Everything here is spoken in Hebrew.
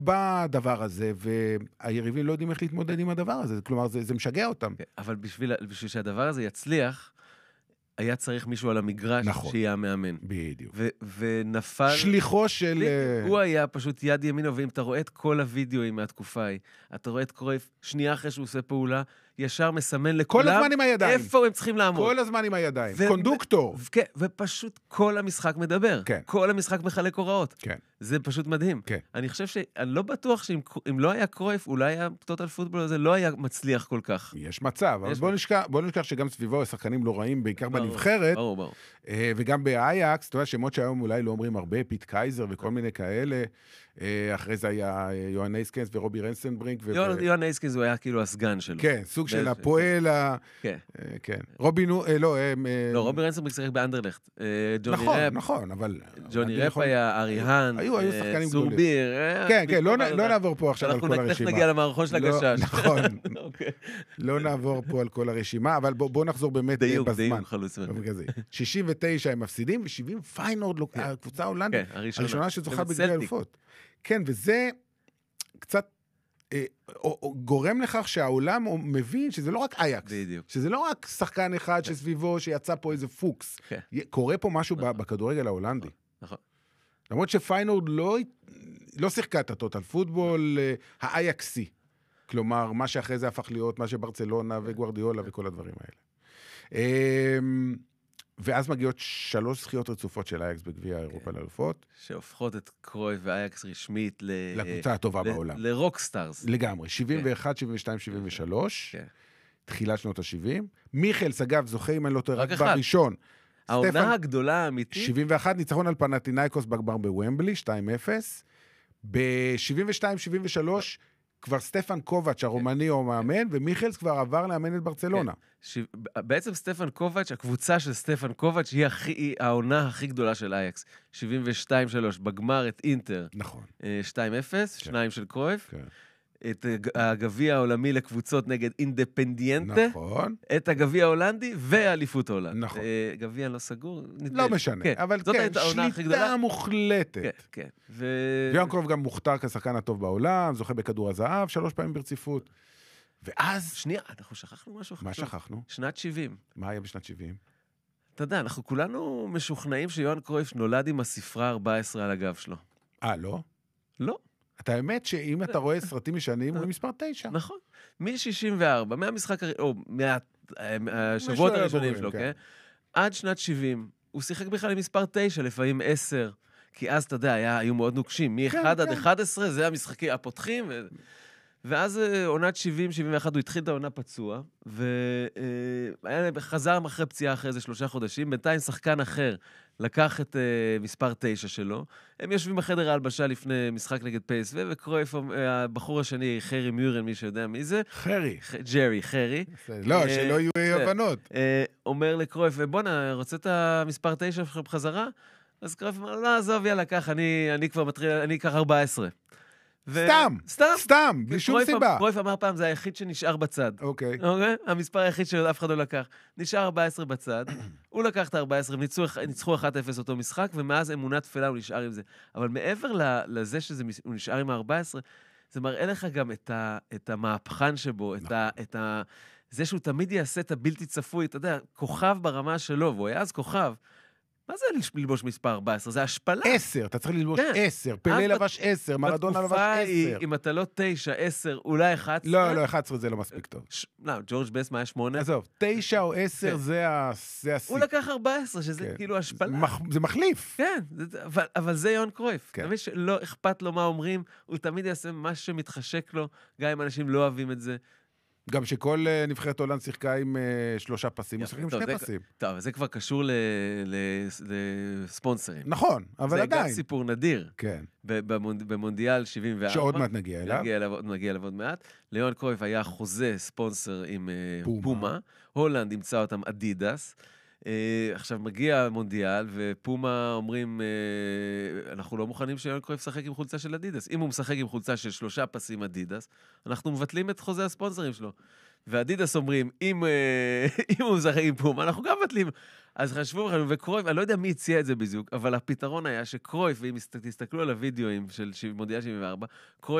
בדבר הזה, והיריבים לא יודעים איך להתמודד עם הדבר הזה, כלומר, זה משגע אותם. אבל בשביל שהדבר הזה יצליח, היה צריך מישהו על המגרש שיהיה המאמן. בדיוק. ונפל... שליחו של... הוא היה פשוט יד ימינו, ואם אתה רואה את כל הוידאוים מהתקופה ההיא, אתה רואה את קרויף, שנייה אחרי שהוא עושה פעולה, ישר מסמן לכולם... כל הזמן עם הידיים. איפה הם צריכים לעמוד. כל הזמן עם הידיים. קונדוקטור. כן, ופשוט כל המשחק מדבר. כן. כל המשחק מחלק הוראות. כן. זה פשוט מדהים. כן. אני חושב אני לא בטוח שאם לא היה קרויף, אולי הטוטל פוטבול הזה לא היה מצליח כל כך. יש מצב, אבל בוא נשכח שגם סביבו השחקנים לא רעים, בעיקר בנבחרת. ברור. וגם באייקס, אתה יודע, שמות שהיום אולי לא אומרים הרבה, פיט קייזר וכל מיני כאלה. אחרי זה היה יוהאן נייסקנס ורובי רנסנברינק. יוהאן נייסקנס הוא היה כאילו הסגן שלו. כן, סוג של הפועל. כן. רובי רנסנברינק שיחק באנדרלכט. נכון, אבל... ג'וני רפ היה, אריהן, סורביר. כן, לא נעבור פה עכשיו על כל הרשימה. אנחנו נגיע למערכון של הגשש. נכון. לא נעבור פה על כל הרשימה, אבל בואו נחזור באמת בזמן. דיוק חלוץ. 69 הם מפסידים, ו70 פיינורד, הקבוצה ההולנדית, הראשונה שזוכה בגביע האלופות. כן, וזה קצת גורם לכך שהעולם מבין שזה לא רק אייקס, שזה לא רק שחקן אחד שסביבו שיצא פה איזה פוקס. קורה פה משהו בכדורגל ההולנדי. נכון. למרות שפיינורד לא שיחקה את הטוטל פוטבול האייקסי. כלומר, מה שאחרי זה הפך להיות, מה שברצלונה וגוארדיולה וכל הדברים האלה. ואז מגיעות 3 זכיות רצופות של אייקס בגביע אירופה לאלופות. שהופכות את קרויף ואייקס רשמית לקבוצה הטובה בעולם. לרוקסטארס. לגמרי, 71, 72, 73. תחילת שנות ה-70. מיכלס, אגב, זוכה אם אני לא טועה, רק בראשון. העונה הגדולה האמיתית. 71, ניצחון על פנתינייקוס בגמר בוומבלי, 2-0. ב-72, 73, כבר סטפן קובץ' הרומני הוא מאמן, ומיכלס כבר עבר לאמן את ברצלונה. בעצם סטפן קובץ', הקבוצה של סטפן קובץ' היא העונה הכי גדולה של אייקס. 72-3, בגמר את אינטר. נכון. 2-0, 2 של קרויף. את הגביע העולמי לקבוצות נגד אינדפנדיאנטה. נכון. את הגביע ההולנדי ואליפות ההולנד. נכון. גביע לא סגור. לא משנה, אבל כן, שליטה מוחלטת. כן. ויוהאן קרויף גם מוכתר כשחקן הטוב בעולם, זוכה בכדור הזהב, 3 פעמים ברציפות. ואז... שנייה, אנחנו שכחנו משהו. מה שכחנו? שנת 70. מה היה בשנת 70? אתה יודע, אנחנו כולנו משוכנעים שיוהאן קרויף נולד עם הספרה 14 על הגב שלו. לא? לא. אתה האמת שאם אתה רואה סרטים ישנים, הוא מספר 9. נכון. מ-64, מהמשחק, או מהשבועות הראשונים שלו, כן? עד שנת 70, הוא שיחק בכלל עם מספר 9, לפעמים 10, כי אז, אתה יודע, היו מאוד נוקשים. מ-1 עד 11, זה המשחקים הפותחים, ואז עונת 70-71, הוא התחיל את העונה פצוע, וחזר אחרי פציעה אחרי איזה 3 חודשים, בינתיים שחקן אחר לקח את מספר 9 שלו, הם יושבים בחדר ההלבשה לפני משחק נגד PSV, וקרויף, הבחור השני, חרי מיורן, מי שיודע מי זה. ג'רי, חרי. לא, שלא יהיו הבנות. אומר לקרויף, בוא'נה, רוצה את המספר 9 בחזרה? אז קרויף אמר, לא, עזוב, יאללה, קח, אני כבר מתחיל, אני אקח 14. סתם, בלי שום סיבה. קרויף אמר פעם, זה היחיד שנשאר בצד. אוקיי. המספר היחיד שאף אחד לא לקח. נשאר 14 בצד, הוא לקח את ה-14, ניצחו 1-0 אותו משחק, ומאז אמונה תפלה הוא נשאר עם זה. אבל מעבר לזה שהוא נשאר עם ה-14, זה מראה לך גם את המהפכן שבו, זה שהוא תמיד יעשה את הבלתי צפוי, אתה יודע, כוכב ברמה שלו, והוא היה אז כוכב. מה זה ללבוש מספר 14? זה השפלה. 10, אתה צריך ללבוש 10. פלה לבש 10, מרדונה לבש 10. אם אתה לא 9, 10, אולי 11. לא, 11 זה לא מספיק טוב. לא, ג'ורג' בסט, מה היה 8? עזוב, 9 או 10 זה הסיק. הוא לקח 14, שזה כאילו השפלה. זה מחליף. כן, אבל זה יוהאן קרויף. תמיד שלא אכפת לו מה אומרים, הוא תמיד יעשה מה שמתחשק לו, גם אם אנשים לא אוהבים את זה. גם שכל נבחרת הולנד שיחקה עם 3 פסים, הוא שיחק עם 2 פסים. טוב, זה כבר קשור לספונסרים. נכון, אבל עדיין. זה גם סיפור נדיר. כן. במונדיאל 74. שעוד מעט נגיע אליו. נגיע אליו עוד מעט. ליאון קרויף היה חוזה ספונסר עם פומה. הולנד ימצא אותם אדידס. עכשיו מגיע המונדיאל, ופומה אומרים, אנחנו לא מוכנים שיון קרויף משחק עם חולצה של אדידס. אם הוא משחק עם חולצה של 3 פסים אדידס, אנחנו מבטלים את חוזה הספונסרים שלו. ואדידס אומרים, אם הוא משחק עם פומה, אנחנו גם מבטלים. אז חשבו, וקרויף, אני לא יודע מי הציע את זה בדיוק, אבל הפתרון היה שקרויף, ואם תסתכלו על הוידאוים של מונדיאל 74, קרויף